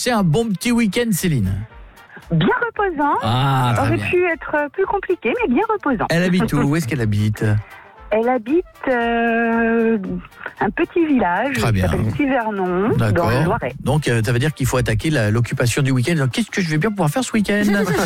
passé un bon petit week-end, Céline? Bien reposant. Ah, très Aurait bien. pu être plus compliqué, mais bien reposant. Elle habite où? Où est-ce qu'elle habite? Elle habite un petit village Très qui bien. s'appelle Sivernon, dans le D'accord. Loiret. Donc, ça veut dire qu'il faut attaquer l'occupation du week-end. Donc, qu'est-ce que je vais bien pouvoir faire ce week-end?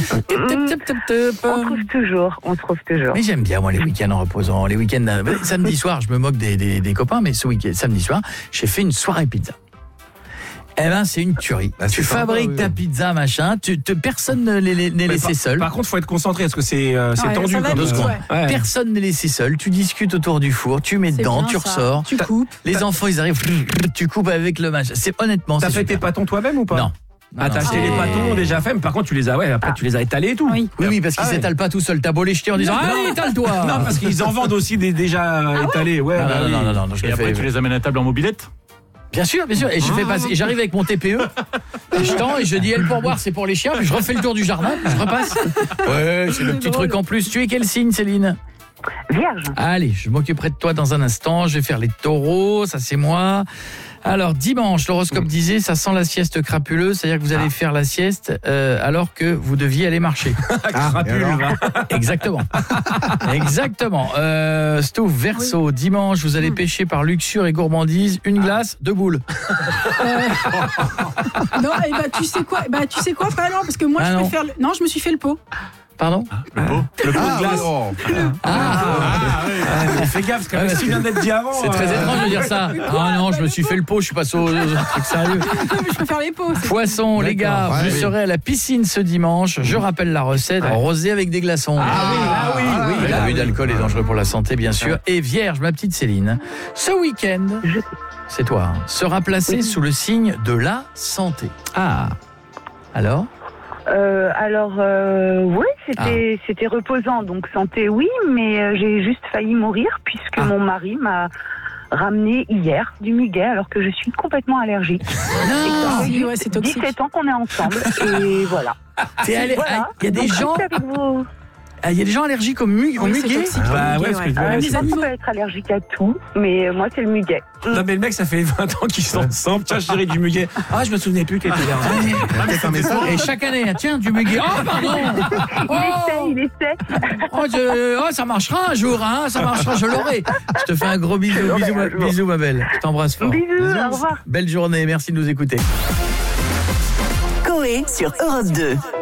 On trouve toujours. Mais j'aime bien, moi, les week-ends en reposant. Les week-ends, samedi soir, je me moque des copains, mais ce week-end, samedi soir, j'ai fait une soirée pizza. Eh ben, c'est une tuerie. Tu fabriques ta pizza, machin, personne n'est laissé seul. Par contre, faut être concentré, parce que c'est tendu. ça va Comme vite, ouais. Personne n'est laissé seul. Tu discutes autour du four, tu mets dedans, tu ressors. Tu coupes. Les enfants, ils arrivent, tu coupes avec le machin. C'est honnêtement, T'as c'est fait super. tes pâtons toi-même ou pas? Non. Ah, t'as acheté les pâtons déjà fait, mais par contre, tu les as étalés et tout. Oui, parce qu'ils s'étalent pas tout seuls. T'as beau les jeter en disant allez, étale-toi. Non, parce qu'ils en vendent aussi des déjà étalés. Ouais, Non, je Et l'ai après, fait. tu les amènes à table en mobilette? Bien sûr. Et je fais passer. Et j'arrive avec mon TPE. Et je tends et je dis elle pour boire, c'est pour les chiens. Puis je refais le tour du jardin. Puis je repasse. Ouais, c'est le petit truc en plus. Tu es quel signe, Céline? Vierge. Allez, je m'occuperai de toi dans un instant. Je vais faire les taureaux. Ça, c'est moi. Alors, dimanche, l'horoscope disait, ça sent la sieste crapuleuse, c'est-à-dire que vous allez faire la sieste alors que vous deviez aller marcher. Exactement. Exactement. Stouff, Verseau, dimanche, vous allez pêcher par luxure et gourmandise, une glace, 2 boules. Non, et tu sais quoi? Pas non, parce que moi, Ah, je non. préfère. Non, je me suis fait le pot. Pardon? Le pot? Le pot de glace. Fais gaffe, parce que si tu viens d'être dit avant. C'est très étrange de dire ça. Ah non, je me suis fait le pot, je suis passé au truc sérieux. Je préfère les pots. Poisson, les gars, D'accord, vous ouais. serez à la piscine ce dimanche. Je rappelle la recette, rosé avec des glaçons. L'abus d'alcool est dangereux pour la santé, bien sûr. Et Vierge, ma petite Céline, ce week-end, c'est toi, sera placé sous le signe de la santé. Ah. Alors? Oui, c'était reposant, donc santé, oui, mais j'ai juste failli mourir puisque mon mari m'a ramené hier du muguet alors que je suis complètement allergique. Non. Si, ouais, c'est toxique. 17 ans qu'on est ensemble et voilà. Il y a des Donc, gens... restez avec vos- Il y a des gens allergiques au Oui, c'est muguet. toxique. Bah ouais, Ouais. parce que Les On animaux. peut être allergique à tout, mais moi c'est le muguet. Non, mais le mec, ça fait 20 ans qu'ils sont ensemble. Tiens, chérie, du muguet. Ah, je me souvenais plus qu'elle était là. C'est un message. Et chaque année, tiens, du muguet. Oh, pardon. Il essaie. Oh, ça marchera un jour, hein. Ça marchera, je l'aurai. Je te fais un gros bisou, bisous, ma belle. Je t'embrasse fort. Bisous, au revoir. Belle journée, merci de nous écouter. Coé sur Europe 2.